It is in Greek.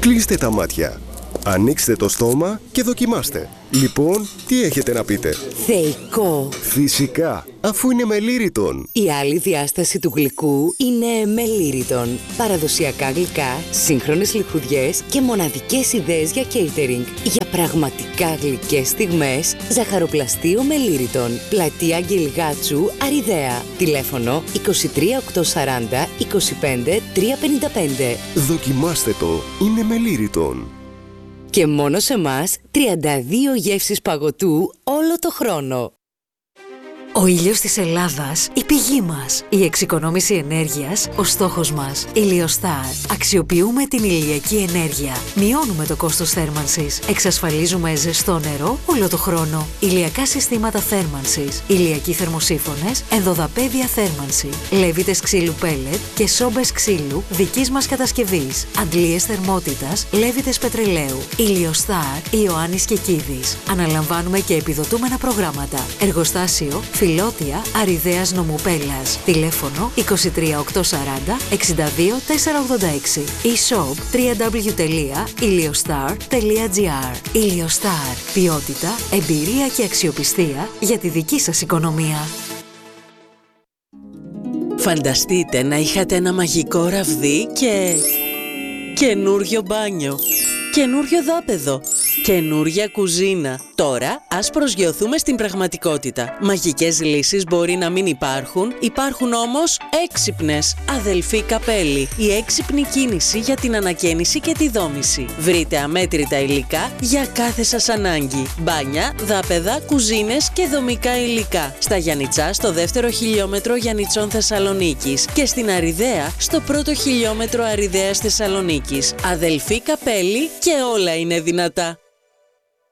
Κλείστε τα μάτια. Ανοίξτε το στόμα και δοκιμάστε. Λοιπόν, τι έχετε να πείτε? Θεϊκό. Φυσικά, αφού είναι με Lyriton. Η άλλη διάσταση του γλυκού είναι με Lyriton. Παραδοσιακά γλυκά, σύγχρονες λιχουδιές και μοναδικές ιδέες για catering. Για πραγματικά γλυκές στιγμές, ζαχαροπλαστείο με Lyriton. Πλατεία Γκελγάτσου, Αριδαία. Τηλέφωνο 23 840 25 355. Δοκιμάστε το, είναι με Lyriton. Και μόνο σε εμάς 32 γεύσεις παγωτού όλο το χρόνο. Ο ήλιος της Ελλάδας, η πηγή μας. Η εξοικονόμηση ενέργειας, ο στόχος μας. Ηλιοστάρ. Αξιοποιούμε την ηλιακή ενέργεια. Μειώνουμε το κόστος θέρμανσης. Εξασφαλίζουμε ζεστό νερό όλο το χρόνο. Ηλιακά συστήματα θέρμανσης. Ηλιακοί θερμοσύφωνες, ενδοδαπέδια θέρμανση. Λέβητες ξύλου πέλετ και σόμπες ξύλου δικής μας κατασκευής. Αντλίες θερμότητας, λέβητες πετρελαίου. Ηλιοστάρ, Ιωάννης Κεκίδης. Αναλαμβάνουμε και επιδοτούμενα προγράμματα. Εργοστάσιο Φιλότια, Αριδαίας Νομουπέλλας. Τηλέφωνο 23 840 62 486. E-shop www.iliostar.gr. Iliostar. Ποιότητα, εμπειρία και αξιοπιστία για τη δική σας οικονομία. Φανταστείτε να είχατε ένα μαγικό ραβδί και καινούριο μπάνιο, καινούριο δάπεδο, καινούρια κουζίνα. Τώρα ας προσγειωθούμε στην πραγματικότητα. Μαγικές λύσεις μπορεί να μην υπάρχουν, υπάρχουν όμως έξυπνες. Αδελφή Καπέλη, η έξυπνη κίνηση για την ανακαίνιση και τη δόμηση. Βρείτε αμέτρητα υλικά για κάθε σας ανάγκη. Μπάνια, δάπεδα, κουζίνες και δομικά υλικά. Στα Γιαννιτσά, στο 2ο χιλιόμετρο Γιαννιτσών Θεσσαλονίκης και στην Αριδαία, στο 1ο χιλιόμετρο Αριδαίας Θεσσαλονίκης. Αδελφή Καπέλη και όλα είναι δυνατά.